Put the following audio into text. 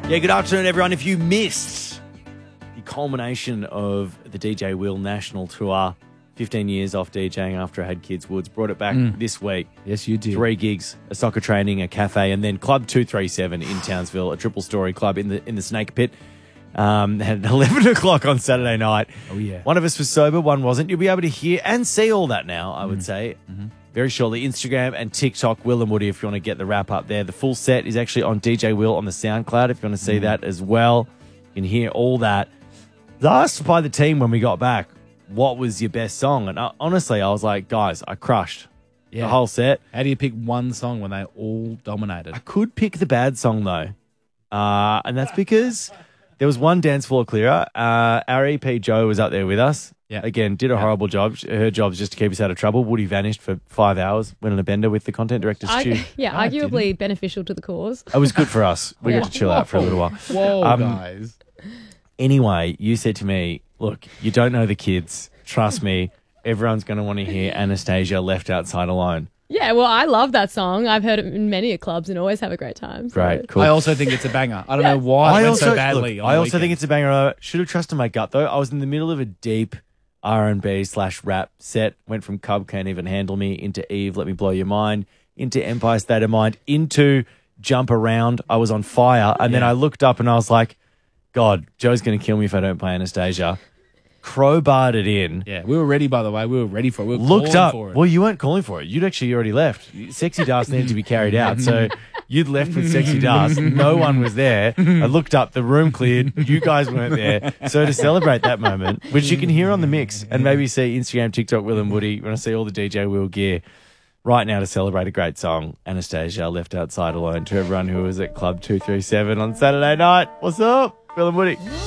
Yeah, good afternoon, everyone. If you missed the culmination of the DJ Will National Tour, 15 years off DJing after I had kids, Woods brought it back this week. Yes, you did. 3 gigs, a soccer training, a cafe, and then Club 237 in Townsville, a triple-story club in the Snake Pit. At 11 o'clock on Saturday night. Oh, yeah. One of us was sober, one wasn't. You'll be able to hear and see all that now, I would say. Very shortly, Instagram and TikTok, Will and Woody, if you want to get the wrap up there. The full set is actually on DJ Will on the SoundCloud, if you want to see that as well. You can hear all that. I was asked by the team when we got back, what was your best song? And honestly, I was like, guys, I crushed the whole set. How do you pick one song when they all dominated? I could pick the bad song, though. And that's because there was one dance floor clearer. Our EP Joe was up there with us. Yeah. Again, did a horrible job. Her job's just to keep us out of trouble. Woody vanished for 5 hours, went on a bender with the content director, Stu. Arguably beneficial to the cause. It was good for us. We got to chill out for a little while. Whoa, guys. Anyway, you said to me, look, you don't know the kids. Trust me, everyone's going to want to hear Anastasia Left Outside Alone. Yeah, well, I love that song. I've heard it in many clubs and always have a great time. So. Great, cool. I also think it's a banger. I don't know why it went so badly. I also think it's a banger. Should have trusted my gut, though. I was in the middle of a deep R&B/rap set. Went from Cub Can't Even Handle Me into Eve, Let Me Blow Your Mind, into Empire State of Mind, into Jump Around. I was on fire. And then I looked up and I was like, God, Joe's going to kill me if I don't play Anastasia. Crowbarred it in. Yeah, we were ready, by the way. We were ready for it. We were Looked calling up. for it. Well, you weren't calling for it. You'd actually already left. Sexy Dust needed to be carried out. So you'd left with Sexy Dust. No one was there. I looked up. The room cleared. You guys weren't there. So to celebrate that moment, which you can hear on the mix and maybe see Instagram, TikTok, Will and Woody, when I see all the DJ Will gear right now to celebrate a great song, Anastasia Left Outside Alone, to everyone who was at Club 237 on Saturday night. What's up, Will and Woody?